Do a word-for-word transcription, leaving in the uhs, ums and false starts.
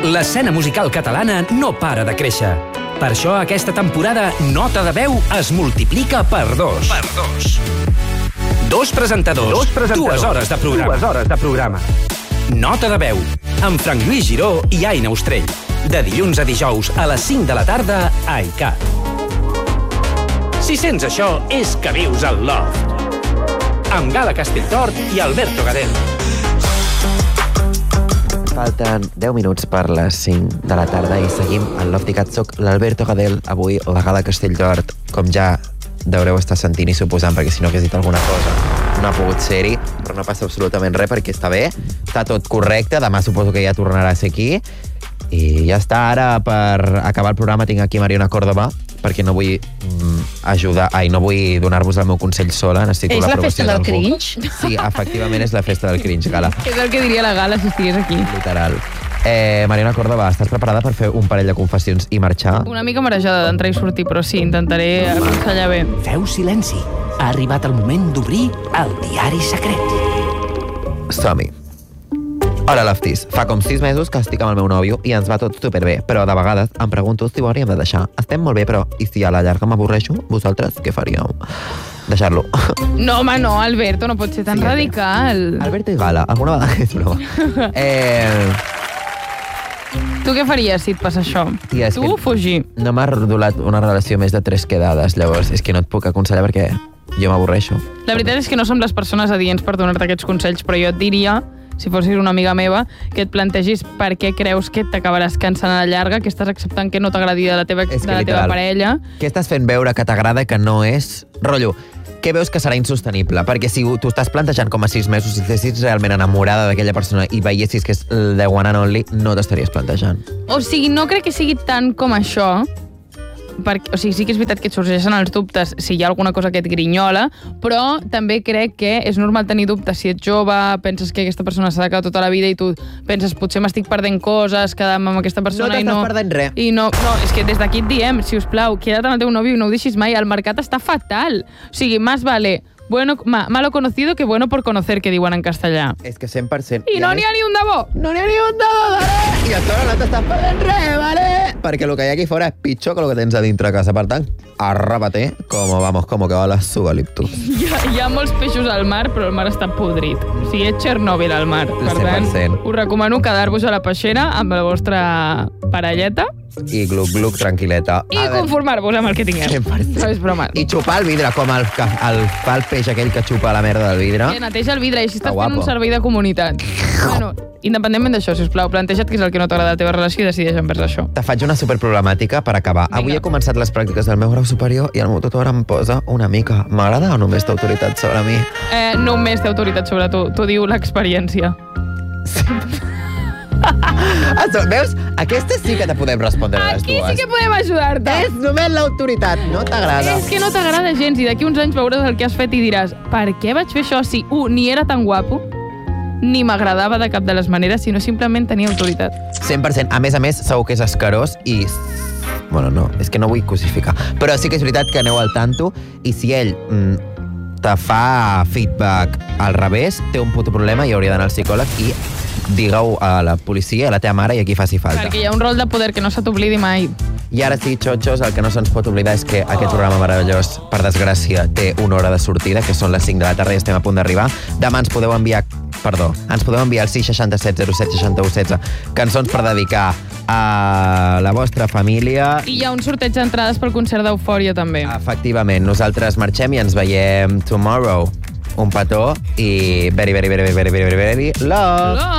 l'escena musical catalana no para de créixer. Per això aquesta temporada Nota de Veu es multiplica per dos. Per dos. Dos presentadors, dos presentadors, dues hores de programa. Dues hores de programa. Nota de Veu, amb Frank Lluís Giró i Aina Ostrell. De dilluns a dijous a les cinc de la tarda a I C A T. Si sents això, és que vius al Loft. Amb Gala Castelltort i Alberto Gadel. Falten deu minuts per les cinc de la tarda i seguim al Loft I C A T. Soc l'Alberto Gadel, avui la Gala Castelltort, com ja deureu estar sentint i suposant, perquè si no hagués dit alguna cosa no ha pogut ser-hi, però no passa absolutament res perquè està bé, està tot correcte, demà suposo que ja tornarà a ser aquí i ja està. Ara, per acabar el programa, tinc aquí Mariona Córdoba, perquè no vull mm, ajudar, ai, no vull donar-vos el meu consell sola. És la festa del cringe? Sí, efectivament és la festa del cringe, Gala. És el que diria la Gala si estigués aquí. Literal. Eh, Mariona Córdoba, estàs preparada per fer un parell de confessions i marxar? Una mica marejada d'entrar i sortir, però sí, intentaré aconsellar bé. Feu silenci. Ha arribat el moment d'obrir el diari secret. Som-hi. Hola, Lofties. Fa com sis mesos que estic amb el meu nòvio i ens va tot superbé, però de vegades em pregunto si ho hauríem de deixar. Estem molt bé, però i si a la llarga m'avorreixo, vosaltres què faríeu? Deixar-lo. No, home, no, Alberto, no pot ser tan sí, radical. Alberto i Gala, alguna vegada és broma. Eh... Tu què faries si et passa això? Tia, tu o fugir? No m'ha rodolat una relació més de tres quedades, llavors és que no et puc aconsellar perquè jo m'avorreixo. La veritat és que no som les persones adients per donar-te aquests consells, però jo et diria, si fossis una amiga meva, que et plantegis per què creus que t'acabaràs cansant a la llarga, que estàs acceptant que no t'agradi de la teva, de la teva parella. Què estàs fent veure que t'agrada que no és... Rotllo, què veus que serà insostenible? Perquè si tu estàs plantejant com a sis mesos, si estessis realment enamorada d'aquella persona i veiessis que és the one and only, no t'estaries plantejant. O sigui, no crec que sigui tant com això, perquè, o sigui, sí que és veritat que et sorgeixen els dubtes si hi ha alguna cosa que et grinyola, però també crec que és normal tenir dubtes si ets jove, penses que aquesta persona s'ha de quedar tota la vida i tu penses, potser m'estic perdent coses quedant amb aquesta persona. No i no... t'estàs perdent res. I no, no, és que des d'aquí et diem, si us plau, queda't amb el teu nòvio i no ho deixis mai, el mercat està fatal. O sigui, más vale bueno, ma, malo conocido que bueno por conocer, que diuen en castellà. És que cent per cent... I, I no n'hi ha ni un de bo! No n'hi ha ni un de bo, vale? I a sobre no t'estàs perdent res, vale? Perquè el que hi ha aquí fora és pitjor que el que tens a dintre a casa. Per tant, arràpate, com vamos, com que va les eucaliptus. Hi ha, hi ha molts peixos al mar, però el mar està podrit. O sigui, és Txernòbil al mar. Per cent per cent. Tant, us recomano quedar-vos a la peixera amb la vostra parelleta. I gluc-gluc, tranquil·leta. I conformar-vos amb el que tingueu. No és broma. I xupar el vidre, com el, el, fa el peix aquell que xupa la merda del vidre. Que neteja el vidre, i així estàs fent un servei de comunitat. Bueno, independentment d'això, sisplau, planteja't què és el que no t'agrada de la teva relació i decideix envers això. Te faig una superproblemàtica per acabar. Vinga. Avui he començat les pràctiques del meu grau superior i el meu tutor em posa una mica. M'agrada o només té autoritat sobre mi? Eh, només té autoritat sobre tu. T'ho diu l'experiència. Sí. Veus? Aquesta sí que te podem respondre a les Aquí dues. sí que podem ajudar-te. És només l'autoritat, no t'agrada. És que no t'agrada gens i d'aquí uns anys veuràs el que has fet i diràs per què vaig fer això si, un, ni era tan guapo, ni m'agradava de cap de les maneres, sinó simplement tenia autoritat. cent per cent. A més a més, segur que és escarós i... Bueno, no, és que no vull cosificar. Però sí que és veritat que aneu al tanto i si ell mm, te fa feedback al revés, té un puto problema i hauria d'anar al psicòleg i digueu a la policia, a la teva mare i a qui faci falta. Perquè hi ha un rol de poder que no se t'oblidi mai. I ara sí, xotxos, el que no se'ns pot oblidar és que oh. aquest programa meravellós, per desgràcia, té una hora de sortida, que són les cinc de la tarda i estem a punt d'arribar. Demà ens podeu enviar, perdó, ens podeu enviar al sis seixanta-set zero set seixanta-u setze cançons per dedicar a la vostra família. I hi ha un sorteig d'entrades pel concert d'Eufòria, també. Efectivament, nosaltres marxem i ens veiem tomorrow. Un petó i very, very, very, very, very, very, very love. love.